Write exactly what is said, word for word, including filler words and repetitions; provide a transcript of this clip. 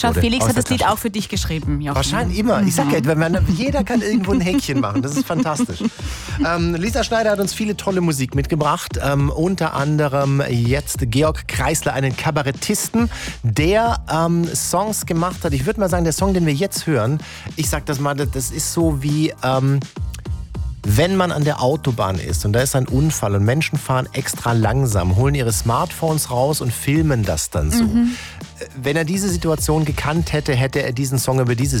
schau, wurde. Felix aus hat der das Lied Tasche. auch für dich geschrieben, Jochen. Wahrscheinlich immer. Ich sag ja, wenn man, jeder kann irgendwo ein Häkchen machen. Das ist fantastisch. Ähm, Lisa Schneider hat uns viele tolle Musik mitgebracht. Ähm, unter anderem jetzt Georg Kreisler, einen Kabarettisten, der ähm, Songs gemacht hat. Ich würde mal sagen, der Song, den wir jetzt hören, ich sag das mal, das ist so wie... Ähm, wenn man an der Autobahn ist und da ist ein Unfall und Menschen fahren extra langsam, holen ihre Smartphones raus und filmen das dann so. Mhm. Wenn er diese Situation gekannt hätte, hätte er diesen Song über diese